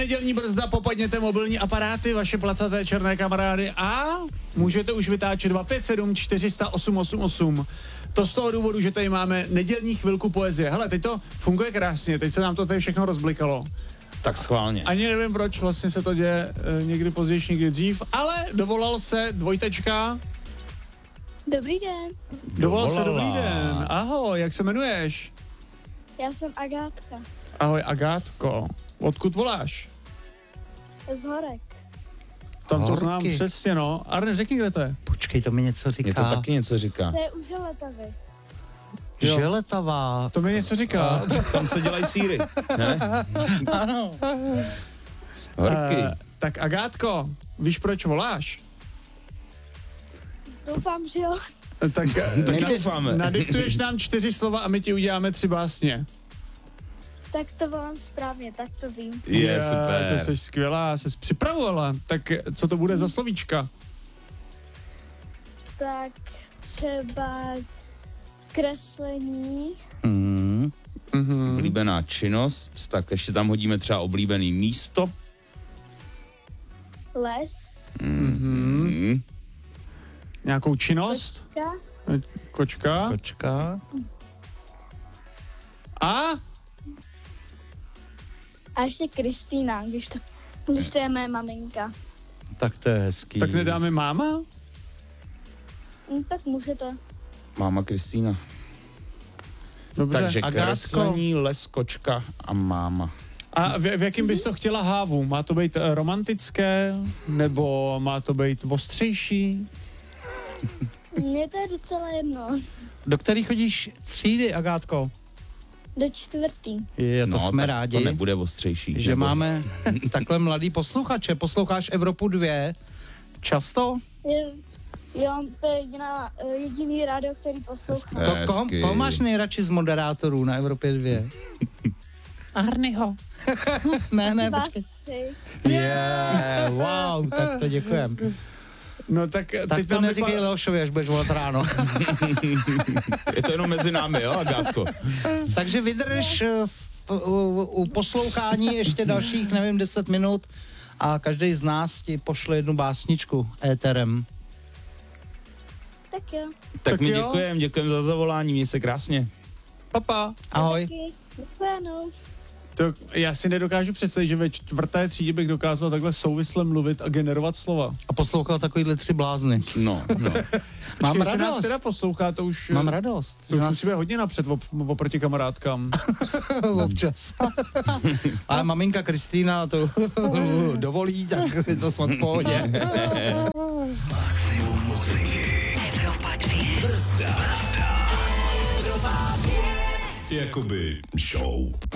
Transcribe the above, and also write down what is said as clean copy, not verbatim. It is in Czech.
Nedělní brzda, popadněte mobilní aparáty, vaše placaté černé kamarády a můžete už vytáčet 257 400 888. To z toho důvodu, že tady máme nedělní chvilku poezie. Hele, teď to funguje krásně, teď se nám to tady všechno rozblikalo. Tak schválně. Ani nevím, proč vlastně se to děje někdy později, někdy dřív, ale dovolal se dvojtečka. Dobrý den, Dovolal se, dobrý den. Ahoj, jak se jmenuješ? já jsem Agátka Ahoj, Agátko. Odkud voláš? z Horek. Tam to Horky. znám přesně, no. Arne, řekni, kde to je. Počkej, to mi něco říká. Mě to taky něco říká. To je u Želetavy. Jo. Želetavá. To mi něco říká. Tam se dělají síry, ne? Ano. Horky. Tak Agátko, víš, proč voláš? Doufám, že jo. Tak Tak doufáme. nadiktuješ nám 4 slova a my ti uděláme 3 básně. Tak to volám správně, tak to vím. Je, super. To jsi skvělá, jsi připravovala. Tak co to bude za slovíčka? Tak třeba kreslení, Mm. Oblíbená činnost, tak ještě tam hodíme třeba oblíbený místo. les, Nějakou činnost? kočka, Kočka. Kočka. a ještě Kristýna, když to je moje maminka. Tak to je hezký. Tak nedáme máma? Tak můžete. Máma Kristýna. Dobře. Takže Agátko. kreslení, les, kočka a máma. A v jakým bys to chtěla hávu? Má to být romantické? Nebo má to být ostřejší? Mně to je docela jedno. Do který chodíš třídy, Agátko? Do 4. Je, to jsme tak rádi, to nebude ostřejší. že nebo- máme takhle mladý posluchače. Posloucháš Evropu 2 často? Jo, to je jediný rádio, který poslouchám. Hezky. Koho máš nejradši z moderátorů na Evropě 2? Arnyho. ne, Dva, počkej. 3. Wow, tak to děkujem. No tak Tak teď to nám neříkej Leošovi, až budeš volat ráno. Je to jenom mezi námi, jo, Agátko? Takže vydrž u poslouchání ještě dalších, nevím, 10 minut a každý z nás ti pošle jednu básničku éterem. Tak jo. Tak Tak my jo. děkujeme za zavolání, měj se krásně. Papa. Ahoj. Taky. Naschledanou. To já si nedokážu představit, že ve 4. třídě bych dokázal takhle souvisle mluvit a generovat slova. A poslouchal takovýhle 3 blázny. No. Mám Počkej, jestli nás radost. teda poslouchá, to už... Mám radost. To už Nás- musíme hodně napřed oproti kamarádkám. občas. Ale maminka Kristýna to dovolí, tak je to snad v pohodě. Maximum muziky. Evropa 2. Brzda. Evropa 2. Jakoby show.